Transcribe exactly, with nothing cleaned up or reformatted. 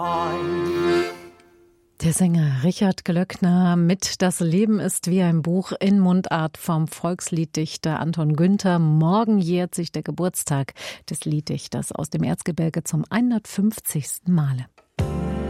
Der Sänger Richard Glöckner mit »Das Leben ist wie ein Buch« in Mundart vom Volkslieddichter Anton Günther. Morgen jährt sich der Geburtstag des Lieddichters aus dem Erzgebirge zum hundertfünfzigsten Male.